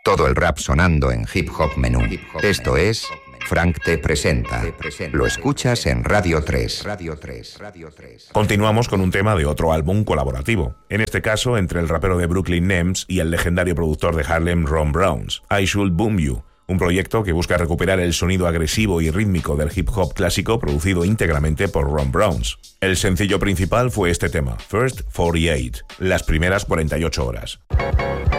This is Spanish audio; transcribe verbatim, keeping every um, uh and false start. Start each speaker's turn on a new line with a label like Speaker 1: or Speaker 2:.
Speaker 1: Todo el rap sonando en Hip Hop Menú. Esto es Frank T presenta. Lo escuchas en Radio tres.
Speaker 2: Continuamos con un tema de otro álbum colaborativo. En este caso, entre el rapero de Brooklyn Nems y el legendario productor de Harlem, Ron Browns. I Should Boom You. Un proyecto que busca recuperar el sonido agresivo y rítmico del hip hop clásico producido íntegramente por Ron Browns. El sencillo principal fue este tema, First cuarenta y ocho, las primeras cuarenta y ocho horas.